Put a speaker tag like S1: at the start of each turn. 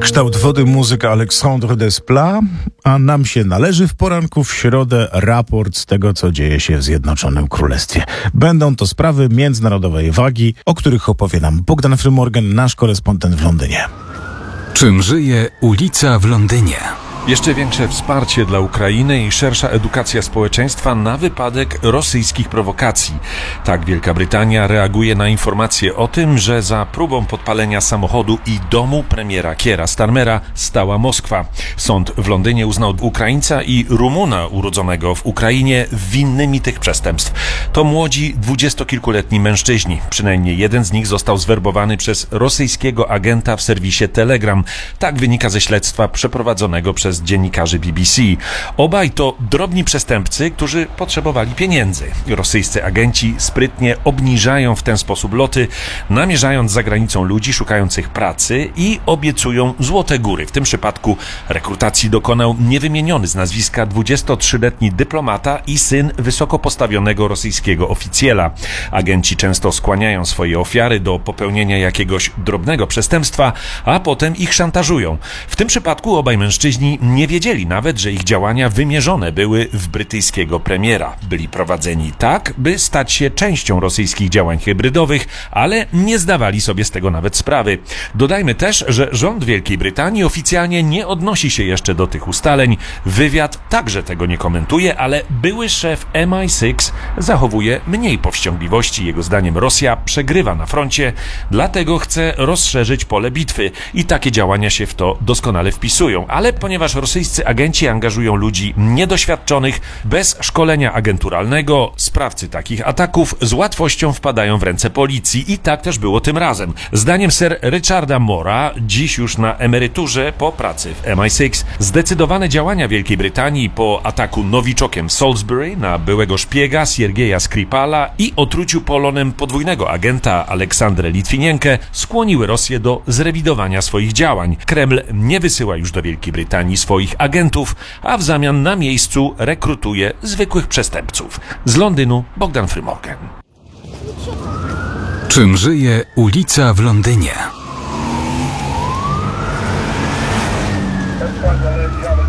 S1: Kształt wody muzyka Alexandre Desplat, a nam się należy w poranku w środę raport z tego, co dzieje się w Zjednoczonym Królestwie. Będą to sprawy międzynarodowej wagi, o których opowie nam Bogdan Frymorgan, nasz korespondent w Londynie.
S2: Czym żyje ulica w Londynie?
S3: Jeszcze większe wsparcie dla Ukrainy i szersza edukacja społeczeństwa na wypadek rosyjskich prowokacji. Tak Wielka Brytania reaguje na informacje o tym, że za próbą podpalenia samochodu i domu premiera Keira Starmera stała Moskwa. Sąd w Londynie uznał Ukraińca i Rumuna urodzonego w Ukrainie winnymi tych przestępstw. To młodzi, dwudziestokilkuletni mężczyźni. Przynajmniej jeden z nich został zwerbowany przez rosyjskiego agenta w serwisie Telegram. Tak wynika ze śledztwa przeprowadzonego przez dziennikarzy BBC. Obaj to drobni przestępcy, którzy potrzebowali pieniędzy. Rosyjscy agenci sprytnie obniżają w ten sposób loty, namierzając za granicą ludzi szukających pracy i obiecują złote góry. W tym przypadku rekrutacji dokonał niewymieniony z nazwiska 23-letni dyplomata i syn wysoko postawionego rosyjskiego oficjela. Agenci często skłaniają swoje ofiary do popełnienia jakiegoś drobnego przestępstwa, a potem ich szantażują. W tym przypadku obaj mężczyźni nie wiedzieli nawet, że ich działania wymierzone były w brytyjskiego premiera. Byli prowadzeni tak, by stać się częścią rosyjskich działań hybrydowych, ale nie zdawali sobie z tego nawet sprawy. Dodajmy też, że rząd Wielkiej Brytanii oficjalnie nie odnosi się jeszcze do tych ustaleń. Wywiad także tego nie komentuje, ale były szef MI6 zachowuje mniej powściągliwości. Jego zdaniem Rosja przegrywa na froncie, dlatego chce rozszerzyć pole bitwy i takie działania się w to doskonale wpisują. Ale ponieważ rosyjscy agenci angażują ludzi niedoświadczonych, bez szkolenia agenturalnego, sprawcy takich ataków z łatwością wpadają w ręce policji i tak też było tym razem. Zdaniem Sir Richarda Mora, dziś już na emeryturze po pracy w MI6, zdecydowane działania Wielkiej Brytanii po ataku nowiczokiem Salisbury na byłego szpiega Siergieja Skripala i otruciu polonem podwójnego agenta Aleksandrę Litwinienkę skłoniły Rosję do zrewidowania swoich działań. Kreml nie wysyła już do Wielkiej Brytanii swoich agentów, a w zamian na miejscu rekrutuje zwykłych przestępców. Z Londynu Bogdan Frymorgan.
S2: Czym żyje ulica w Londynie?